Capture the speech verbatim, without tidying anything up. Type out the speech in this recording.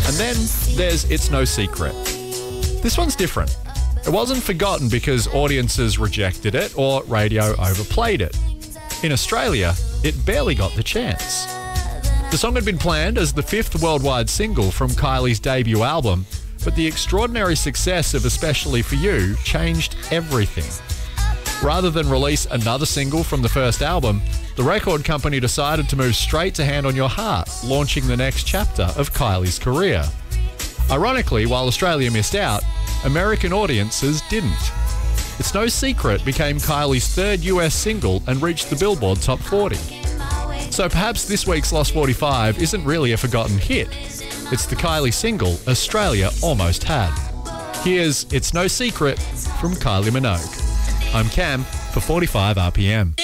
And then there's It's No Secret. This one's different. It wasn't forgotten because audiences rejected it or radio overplayed it. In Australia, it barely got the chance. The song had been planned as the fifth worldwide single from Kylie's debut album, but the extraordinary success of Especially For You changed everything. Rather than release another single from the first album, the record company decided to move straight to Hand on Your Heart, launching the next chapter of Kylie's career. Ironically, while Australia missed out, American audiences didn't. It's No Secret became Kylie's third U S single and reached the Billboard Top forty. So perhaps this week's Lost forty-five isn't really a forgotten hit. It's the Kylie single Australia almost had. Here's It's No Secret from Kylie Minogue. I'm Cam for forty-five R P M.